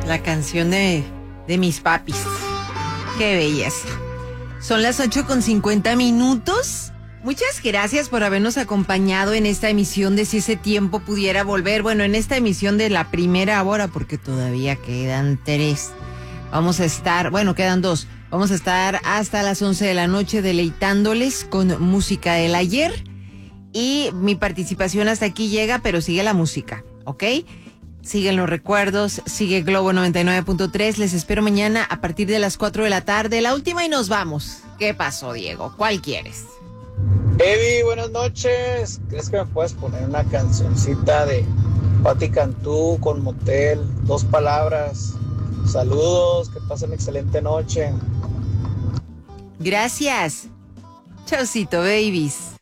La canción de mis papis. Qué belleza. Son las 8:50. Muchas gracias por habernos acompañado en esta emisión de Si ese tiempo pudiera volver. Bueno, en esta emisión de la primera hora, porque todavía quedan 3. Vamos a estar, quedan 2. Vamos a estar hasta las 11 de la noche deleitándoles con música del ayer. Y mi participación hasta aquí llega, pero sigue la música, ¿ok? Siguen los recuerdos, sigue Globo 99.3. Les espero mañana a partir de las 4 de la tarde. La última y nos vamos. ¿Qué pasó, Diego? ¿Cuál quieres? Eddie, buenas noches. ¿Crees que me puedes poner una cancioncita de Patti Cantú con Motel? 2 palabras. Saludos, que pasen excelente noche. Gracias. Chaucito, babies.